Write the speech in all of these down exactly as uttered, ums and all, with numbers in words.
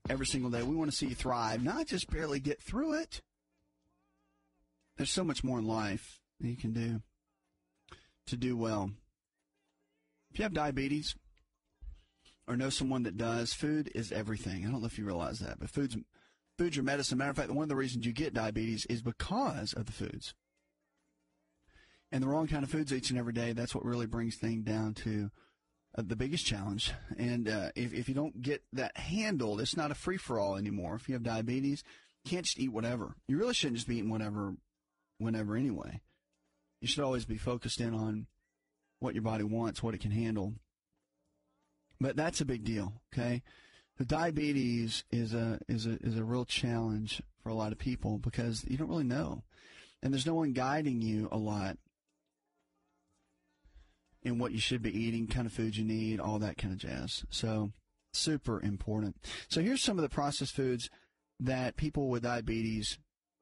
every single day. We want to see you thrive, not just barely get through it. There's so much more in life that you can do to do well. If you have diabetes or know someone that does, food is everything. I don't know if you realize that, but food's, food's your medicine. Matter of fact, one of the reasons you get diabetes is because of the foods. And the wrong kind of foods each and every day, that's what really brings things down to uh, the biggest challenge. And uh, if, if you don't get that handled, it's not a free-for-all anymore. If you have diabetes, you can't just eat whatever. You really shouldn't just be eating whatever, whenever anyway. You should always be focused in on what your body wants, what it can handle. But that's a big deal, okay? The diabetes is a is a is a real challenge for a lot of people because you don't really know. And there's no one guiding you a lot in what you should be eating, kind of foods you need, all that kind of jazz. So super important. So here's some of the processed foods that people with diabetes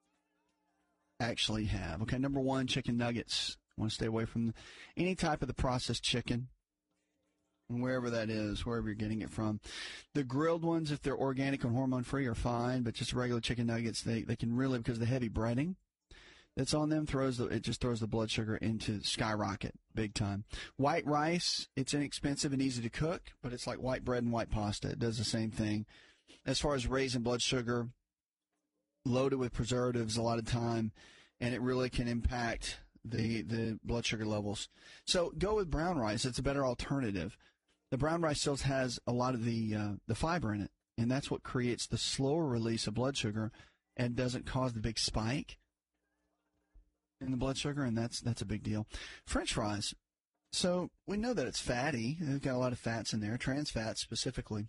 actually have. Okay, number one, chicken nuggets. I want to stay away from any type of the processed chicken, and wherever that is, wherever you're getting it from. The grilled ones, if they're organic and hormone-free, are fine, but just regular chicken nuggets, they, they can really, because the heavy breading that's on them, throws the, it just throws the blood sugar into skyrocket, big time. White rice, it's inexpensive and easy to cook, but it's like white bread and white pasta. It does the same thing. As far as raising blood sugar, loaded with preservatives a lot of time, and it really can impact the the blood sugar levels. So go with brown rice. It's a better alternative. The brown rice still has a lot of the uh, the fiber in it, and that's what creates the slower release of blood sugar and doesn't cause the big spike in the blood sugar, and that's that's a big deal. French fries. So we know that it's fatty. They've got a lot of fats in there, trans fats specifically.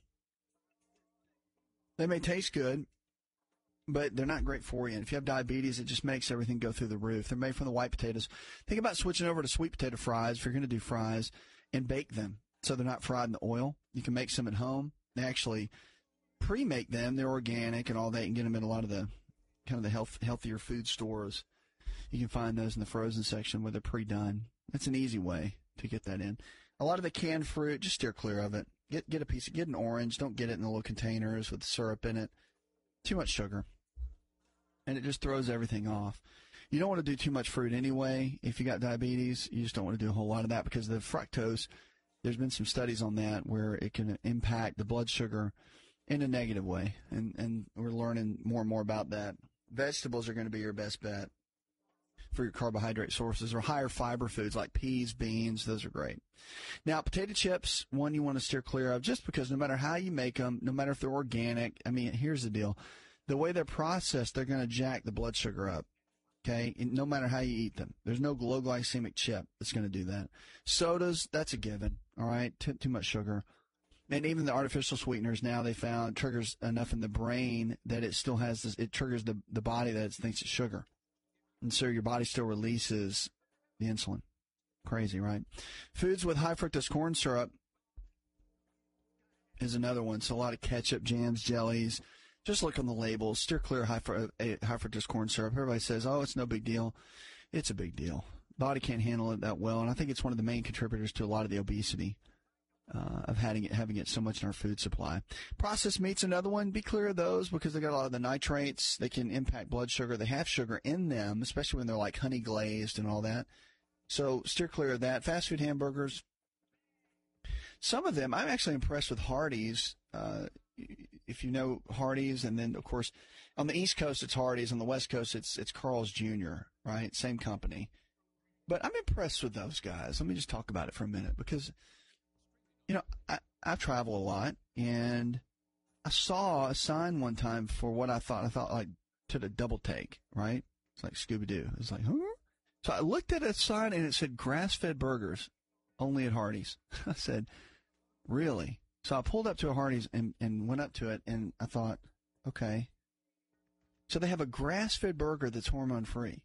They may taste good, but they're not great for you. And if you have diabetes, it just makes everything go through the roof. They're made from the white potatoes. Think about switching over to sweet potato fries if you're going to do fries and bake them so they're not fried in the oil. You can make some at home. They actually pre-make them. They're organic and all that. You can get them in a lot of the kind of the health, healthier food stores. You can find those in the frozen section where they're pre-done. That's an easy way to get that in. A lot of the canned fruit, just steer clear of it. Get get a piece of, get an orange. Don't get it in the little containers with syrup in it. Too much sugar. And it just throws everything off. You don't want to do too much fruit anyway. If you got diabetes, you just don't want to do a whole lot of that because the fructose, there's been some studies on that where it can impact the blood sugar in a negative way. And, and we're learning more and more about that. Vegetables are going to be your best bet for your carbohydrate sources, or higher fiber foods like peas, beans. Those are great. Now, potato chips, one you want to steer clear of just because no matter how you make them, no matter if they're organic, I mean, here's the deal. The way they're processed, they're going to jack the blood sugar up, okay, and no matter how you eat them. There's no low glycemic chip that's going to do that. Sodas, that's a given, all right, too, too much sugar. And even the artificial sweeteners now, they found triggers enough in the brain that it still has this, it triggers the, the body that it thinks it's sugar. And so your body still releases the insulin. Crazy, right? Foods with high fructose corn syrup is another one. So a lot of ketchup, jams, jellies. Just look on the labels. Steer clear of high, fr- high fructose corn syrup. Everybody says, oh, it's no big deal. It's a big deal. Body can't handle it that well. And I think it's one of the main contributors to a lot of the obesity. Uh, of having it, having it so much in our food supply. Processed meat's another one. Be clear of those because they got a lot of the nitrates. They can impact blood sugar. They have sugar in them, especially when they're like honey glazed and all that. So steer clear of that. Fast food hamburgers. Some of them, I'm actually impressed with Hardee's. Uh, if you know Hardee's, and then of course on the East Coast it's Hardee's, on the West Coast it's it's Carl's Junior Right, same company. But I'm impressed with those guys. Let me just talk about it for a minute because. You know, I, I travel a lot, and I saw a sign one time for what I thought, I thought like, to the double take, right? It's like Scooby-Doo. It's like, huh? So I looked at a sign, and it said grass-fed burgers, only at Hardee's. I said, really? So I pulled up to a Hardee's and, and went up to it, and I thought, okay. So they have a grass-fed burger that's hormone-free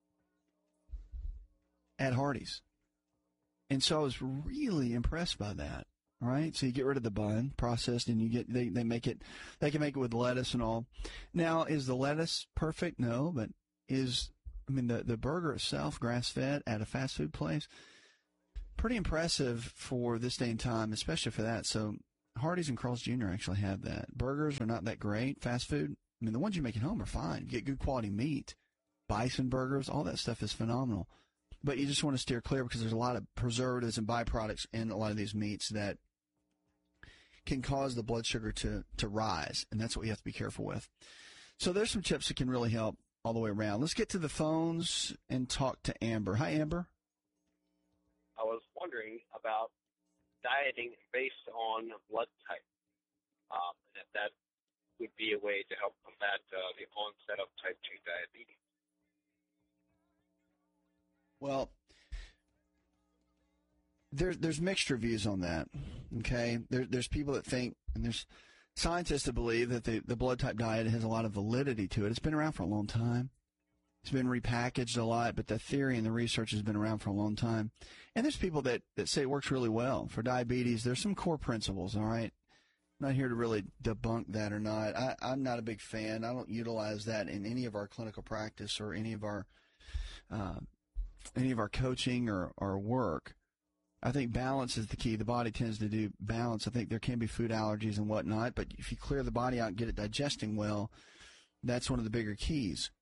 at Hardee's. And so I was really impressed by that. All right. So you get rid of the bun, processed, and you get, they, they make it, they can make it with lettuce and all. Now, is the lettuce perfect? No, but is, I mean, the, the burger itself, grass fed at a fast food place, pretty impressive for this day and time, especially for that. So Hardee's and Carl's Junior actually have that. Burgers are not that great. Fast food, I mean, the ones you make at home are fine. You get good quality meat. Bison burgers, all that stuff is phenomenal. But you just want to steer clear because there's a lot of preservatives and byproducts in a lot of these meats that can cause the blood sugar to, to rise, and that's what you have to be careful with. So there's some tips that can really help all the way around. Let's get to the phones and talk to Amber. Hi, Amber. I was wondering about dieting based on blood type, um, and if that would be a way to help combat uh, the onset of type two diabetes. Well, there's there's mixed reviews on that. Okay, there, there's people that think, and there's scientists that believe that the, the blood type diet has a lot of validity to it. It's been around for a long time. It's been repackaged a lot, but the theory and the research has been around for a long time. And there's people that, that say it works really well for diabetes. There's some core principles, all right? I'm not here to really debunk that or not. I, I'm not a big fan. I don't utilize that in any of our clinical practice or any of our uh, any of our coaching or, or work. I think balance is the key. The body tends to do balance. I think there can be food allergies and whatnot, but if you clear the body out and get it digesting well, that's one of the bigger keys.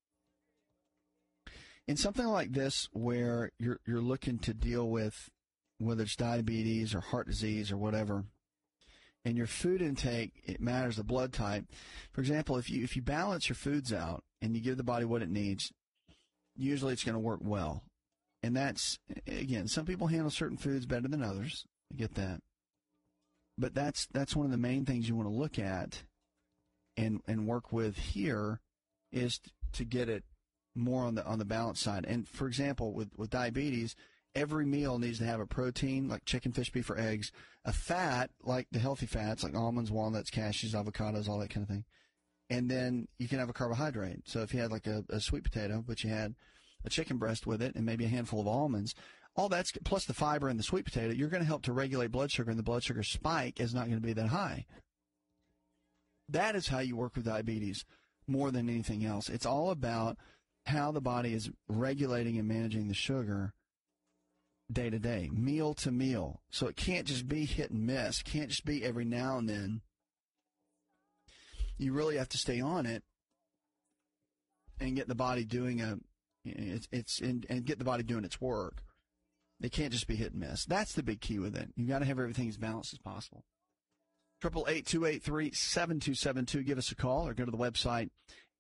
In something like this where you're you're looking to deal with whether it's diabetes or heart disease or whatever, and your food intake, it matters the blood type. For example, if you if you balance your foods out and you give the body what it needs, usually it's going to work well. And that's, again, some people handle certain foods better than others. I get that. But that's that's one of the main things you want to look at and and work with here is to get it more on the on the balance side. And for example, with, with diabetes, every meal needs to have a protein like chicken, fish, beef, or eggs, a fat like the healthy fats like almonds, walnuts, cashews, avocados, all that kind of thing. And then you can have a carbohydrate. So if you had like a, a sweet potato, but you had a chicken breast with it and maybe a handful of almonds, all that's plus the fiber in the sweet potato, you're going to help to regulate blood sugar, and the blood sugar spike is not going to be that high. That is how you work with diabetes more than anything else. It's all about how the body is regulating and managing the sugar day to day, meal to meal. So it can't just be hit and miss. It can't just be every now and then. You really have to stay on it and get the body doing a It's it's in, and get the body doing its work. They can't just be hit and miss. That's the big key with it. You've got to have everything as balanced as possible. Triple eight two eight three seven two seven two. Give us a call or go to the website.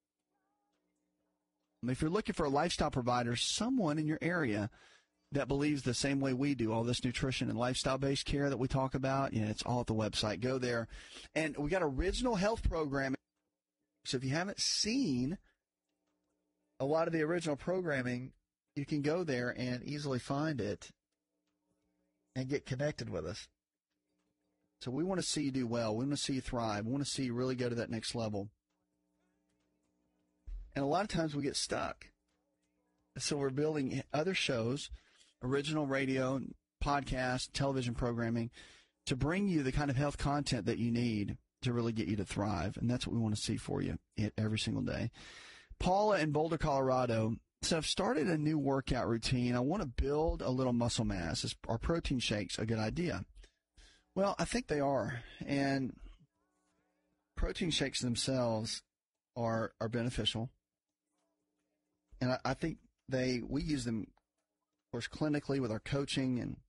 If you're looking for a lifestyle provider, someone in your area that believes the same way we do, all this nutrition and lifestyle-based care that we talk about, yeah, it's all at the website. Go there, and we got original health programming. So if you haven't seen a lot of the original programming, you can go there and easily find it and get connected with us. So we want to see you do well. We want to see you thrive. We want to see you really go to that next level. And a lot of times we get stuck. So we're building other shows, original radio, podcast, television programming, to bring you the kind of health content that you need to really get you to thrive. And that's what we want to see for you every single day. Paula in Boulder, Colorado. So I've started a new workout routine. I want to build a little muscle mass. Is, are protein shakes a good idea? Well, I think they are. And protein shakes themselves are are beneficial. And I, I think they we use them, of course, clinically with our coaching. And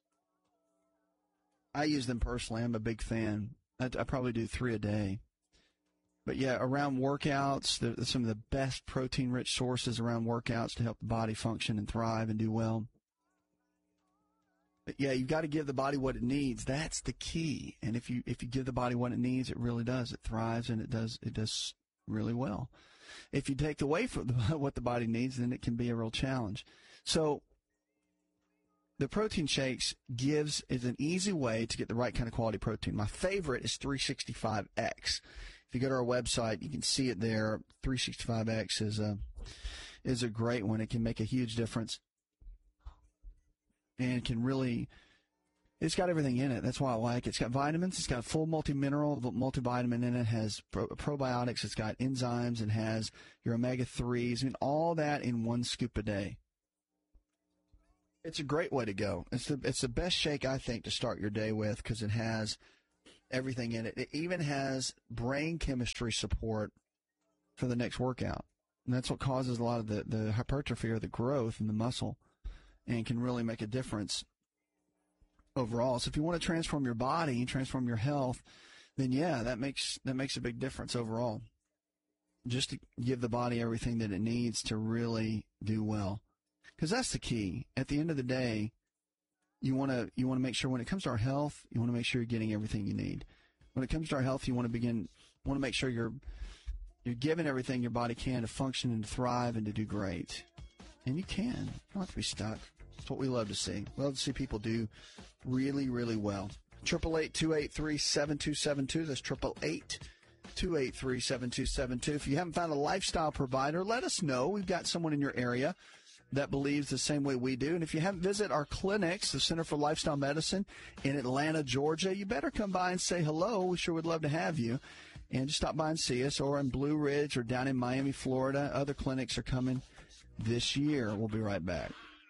I use them personally. I'm a big fan. I, I probably do three a day. But, yeah, around workouts, there's some of the best protein-rich sources around workouts to help the body function and thrive and do well. But, yeah, you've got to give the body what it needs. That's the key. And if you if you give the body what it needs, it really does. It thrives, and it does it does really well. If you take away from the, what the body needs, then it can be a real challenge. So the protein shakes gives is an easy way to get the right kind of quality protein. My favorite is three sixty-five X. If you go to our website, you can see it there. three sixty-five X is a is a great one. It can make a huge difference, and it can really. It's got everything in it. That's why I like it. It's got vitamins. It's got full multi-mineral, multivitamin in it. It has pro- probiotics. It's got enzymes. It has your omega threes. I mean, all that in one scoop a day. It's a great way to go. It's the it's the best shake, I think, to start your day with because it has everything in it. It even has brain chemistry support for the next workout. And that's what causes a lot of the, the hypertrophy or the growth in the muscle and can really make a difference overall. So if you want to transform your body, transform your health, then yeah, that makes that makes a big difference overall. Just to give the body everything that it needs to really do well. Because that's the key. At the end of the day, you want to you want to make sure when it comes to our health, you want to make sure you're getting everything you need. When it comes to our health, you want to begin want to make sure you're you're giving everything your body can to function and to thrive and to do great. And you can. You don't have to be stuck. That's what we love to see. We love to see people do really, really well. eight eight eight, two eight three, seven two seven two. That's eight eight eight, two eight three, seven two seven two. If you haven't found a lifestyle provider, let us know. We've got someone in your area that believes the same way we do. And if you haven't visited our clinics, the Center for Lifestyle Medicine in Atlanta, Georgia, you better come by and say hello. We sure would love to have you. And just stop by and see us, or in Blue Ridge or down in Miami, Florida. Other clinics are coming this year. We'll be right back.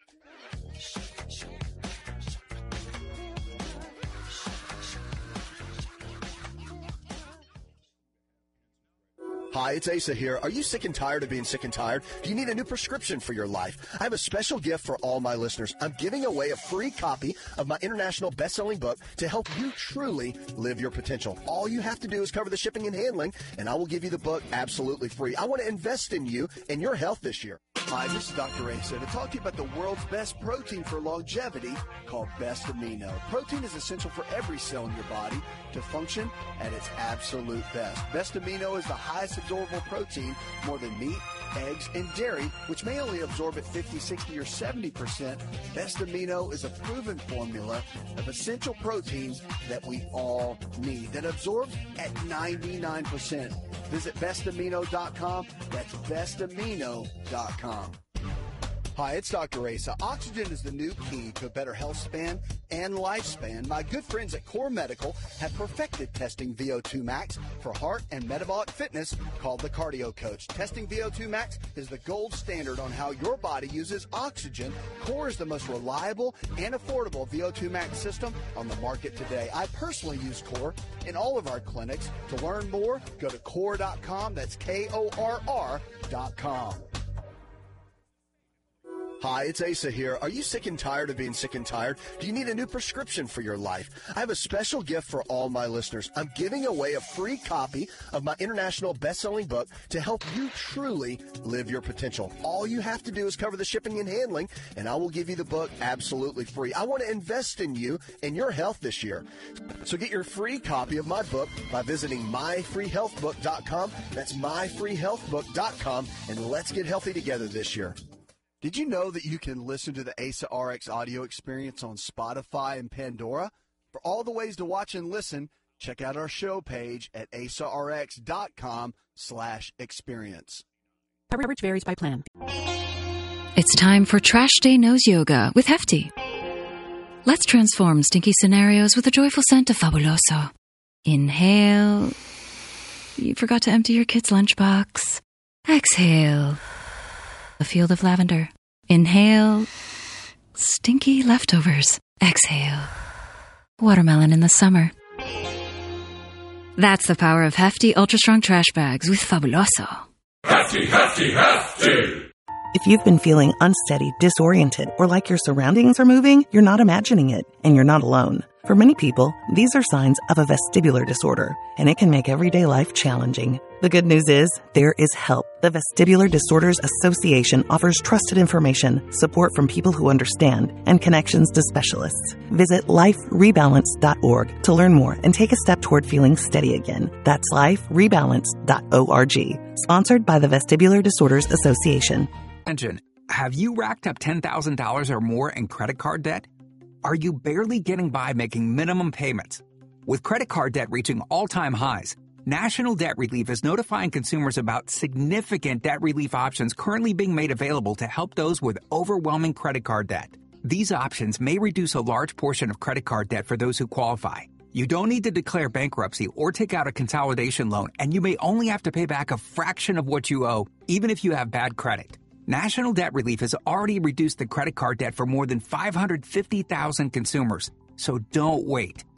Hi, it's Asa here. Are you sick and tired of being sick and tired? Do you need a new prescription for your life? I have a special gift for all my listeners. I'm giving away a free copy of my international best-selling book to help you truly live your potential. All you have to do is cover the shipping and handling, and I will give you the book absolutely free. I want to invest in you and your health this year. Hi, this is Doctor Asa to talk to you about the world's best protein for longevity called Best Amino. Protein is essential for every cell in your body to function at its absolute best. Best Amino is the highest absorbable protein, more than meat, eggs, and dairy, which may only absorb at fifty, sixty, or seventy percent. Best Amino is a proven formula of essential proteins that we all need that absorbs at ninety-nine percent. Visit best amino dot com. That's best amino dot com. Hi, it's Doctor Asa. Oxygen is the new key to a better health span and lifespan. My good friends at Core Medical have perfected testing V O two max for heart and metabolic fitness called the Cardio Coach. Testing V O two max is the gold standard on how your body uses oxygen. Core is the most reliable and affordable V O two max system on the market today. I personally use Core in all of our clinics. To learn more, go to core dot com. That's K O R R dot com. Hi, it's Asa here. Are you sick and tired of being sick and tired? Do you need a new prescription for your life? I have a special gift for all my listeners. I'm giving away a free copy of my international best-selling book to help you truly live your potential. All you have to do is cover the shipping and handling, and I will give you the book absolutely free. I want to invest in you and your health this year. So get your free copy of my book by visiting my free health book dot com. That's my free health book dot com, and let's get healthy together this year. Did you know that you can listen to the Asa R X audio experience on Spotify and Pandora? For all the ways to watch and listen, check out our show page at asa r x dot com slash experience. Coverage varies by plan. It's time for Trash Day Nose Yoga with Hefty. Let's transform stinky scenarios with the joyful scent of Fabuloso. Inhale. You forgot to empty your kid's lunchbox. Exhale. A field of lavender. Inhale. Stinky leftovers. Exhale. Watermelon in the summer. That's the power of Hefty Ultra Strong Trash Bags with Fabuloso. Hefty, hefty, hefty! If you've been feeling unsteady, disoriented, or like your surroundings are moving, you're not imagining it, and you're not alone. For many people, these are signs of a vestibular disorder, and it can make everyday life challenging. The good news is, there is help. The Vestibular Disorders Association offers trusted information, support from people who understand, and connections to specialists. Visit life rebalance dot org to learn more and take a step toward feeling steady again. That's life rebalance dot org. Sponsored by the Vestibular Disorders Association. Attention. Have you racked up ten thousand dollars or more in credit card debt? Are you barely getting by making minimum payments? With credit card debt reaching all-time highs, National Debt Relief is notifying consumers about significant debt relief options currently being made available to help those with overwhelming credit card debt. These options may reduce a large portion of credit card debt for those who qualify. You don't need to declare bankruptcy or take out a consolidation loan, and you may only have to pay back a fraction of what you owe, even if you have bad credit. National Debt Relief has already reduced the credit card debt for more than five hundred fifty thousand consumers. So don't wait.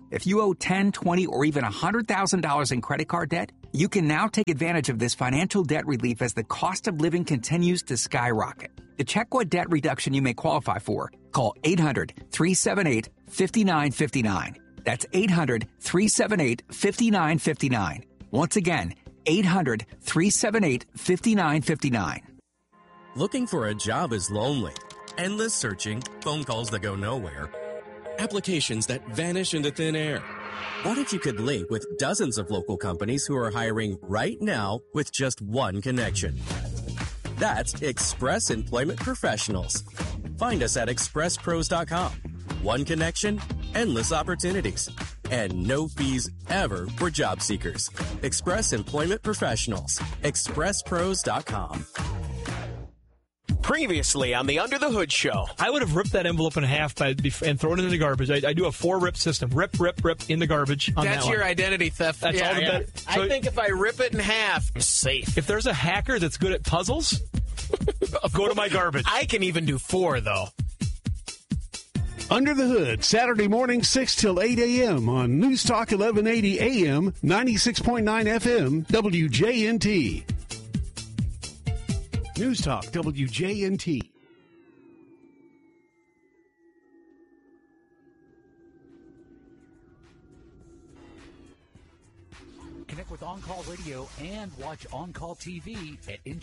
If you owe ten, twenty, or even one hundred thousand dollars in credit card debt, you can now take advantage of this financial debt relief as the cost of living continues to skyrocket. To check what debt reduction you may qualify for, call eight hundred, three seven eight, five nine five nine. That's eight hundred, three seven eight, five nine five nine. Once again, eight hundred, three seven eight, five nine five nine. Looking for a job is lonely. Endless searching, phone calls that go nowhere, applications that vanish into thin air. What if you could link with dozens of local companies who are hiring right now with just one connection? That's Express Employment Professionals. Find us at express pros dot com. One connection, endless opportunities, and no fees ever for job seekers. Express Employment Professionals. express pros dot com. Previously on the Under the Hood Show. I would have ripped that envelope in half by, and thrown it in the garbage. I, I do a four-rip system. Rip, rip, rip in the garbage. On That's that your one. identity theft. That's yeah, all the yeah. better. So I think if I rip it in half, I'm safe. If there's a hacker that's good at puzzles, go to my garbage. I can even do four, though. Under the Hood, Saturday morning, six till eight a.m. on News Talk eleven eighty A M, ninety-six point nine F M, W J N T. News Talk, W J N T. Connect with On Call Radio and watch On Call T V at